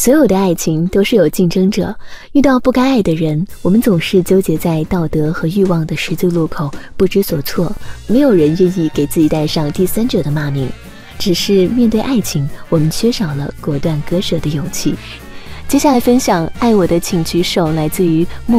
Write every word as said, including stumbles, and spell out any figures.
所有的爱情都是有竞争者，遇到不该爱的人，我们总是纠结在道德和欲望的十字路口，不知所措。没有人愿意给自己带上第三者的骂名，只是面对爱情，我们缺少了果断割舍的勇气。接下来分享《爱我的请举手》，来自于木